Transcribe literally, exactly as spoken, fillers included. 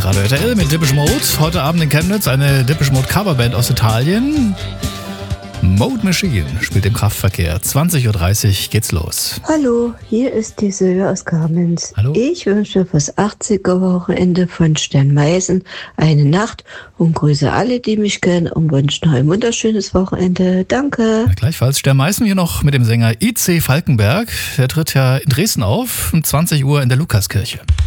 Radio R T L mit Depeche Mode. Heute Abend in Chemnitz eine Depeche Mode Coverband aus Italien. Mode Machine spielt im Kraftverkehr. zwanzig Uhr dreißig geht's los. Hallo, hier ist die Silvia aus Kamenz. Hallo. Ich wünsche fürs achtziger-Wochenende von Sternmeisen eine Nacht und grüße alle, die mich kennen und wünsche noch ein wunderschönes Wochenende. Danke. Ja, gleichfalls Sternmeißen hier noch mit dem Sänger I C Falkenberg. Der tritt ja in Dresden auf, um zwanzig Uhr in der Lukaskirche.